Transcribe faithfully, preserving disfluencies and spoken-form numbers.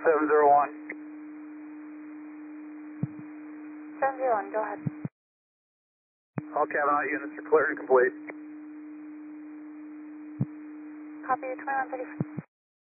seven zero one. seven zero one, go ahead. All cabin out units are clear and complete. Copy twenty-one thirty-five.